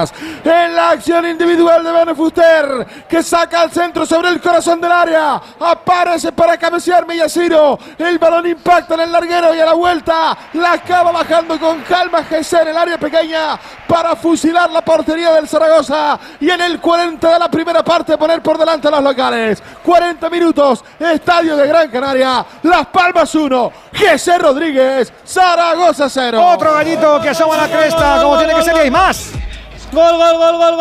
Palmas. En la acción individual de Bene Fuster, que saca al centro sobre el corazón del área. Aparece para cabecear Millaciro. El balón impacta en el larguero y a la vuelta la acaba bajando con calma Gesé en el área pequeña para fusilar la portería del Zaragoza. Y en el 40 de la primera parte poner por delante a los locales. 40 minutos, Estadio de Gran Canaria. Las Palmas 1, Gesé Rodríguez, Zaragoza 0. Otro gallito que asoma la cresta, como tiene que ser, y hay más. Gol, gol, gol, gol, gol.